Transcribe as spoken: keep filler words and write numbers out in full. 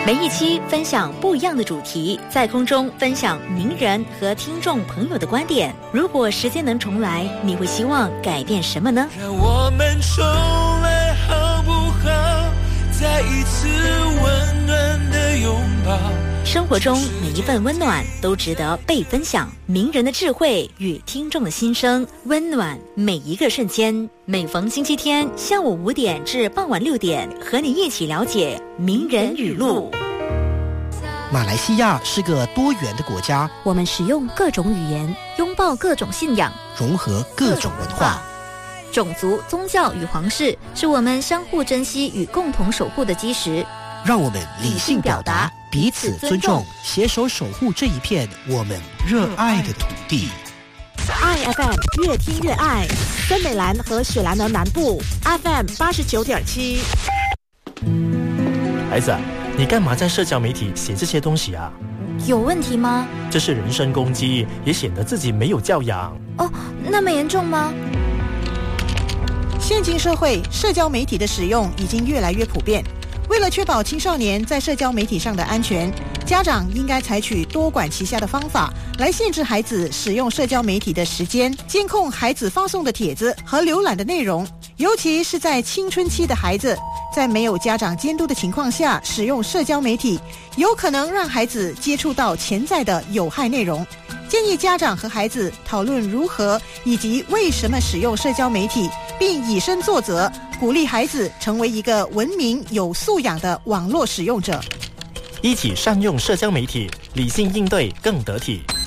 每一期分享不一样的主题，在空中分享名人和听众朋友的观点。如果时间能重来，你会希望改变什么呢？ 让我们重来好不好？再一次温暖的拥抱。 生活中每一份温暖都值得被分享，名人的智慧与听众的心声，温暖每一个瞬间。每逢星期天下午五点至傍晚六点，和你一起了解名人语录。 马来西亚是个多元的国家， 我们使用各种语言，拥抱各种信仰， 融合各种文化。 种族、宗教与皇室是我们相互珍惜与共同守护的基石。 让我们理性表达，彼此尊重，携手守护这一片我们热爱的土地。 I F M 越听越爱，森美兰和雪兰莪南部 F M 八十九点七。 孩子，你干嘛在社交媒体写这些东西啊？ 有问题吗？ 这是人身攻击，也显得自己没有教养。 哦，那么严重吗？ 现今社会，社交媒体的使用已经越来越普遍。为了确保青少年在社交媒体上的安全，家长应该采取多管齐下的方法来限制孩子使用社交媒体的时间，监控孩子发送的帖子和浏览的内容，尤其是在青春期的孩子，在没有家长监督的情况下使用社交媒体，有可能让孩子接触到潜在的有害内容。建议家长和孩子讨论如何以及为什么使用社交媒体，并以身作则，鼓励孩子成为一个文明有素养的网络使用者。 一起善用社交媒体，理性应对更得体。